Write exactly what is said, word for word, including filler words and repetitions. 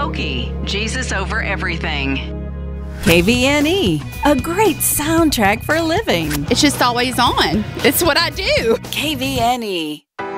Skokie, Jesus Over Everything. K V N E, a great soundtrack for living. It's just always on. It's what I do. K V N E.